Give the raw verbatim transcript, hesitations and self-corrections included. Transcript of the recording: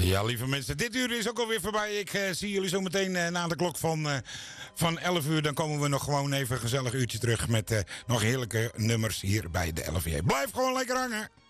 Ja, lieve mensen, dit uur is ook alweer voorbij. Ik uh, zie jullie zo meteen uh, na de klok van, uh, van elf uur. Dan komen we nog gewoon even een gezellig uurtje terug met uh, nog heerlijke nummers hier bij de L V J. Blijf gewoon lekker hangen.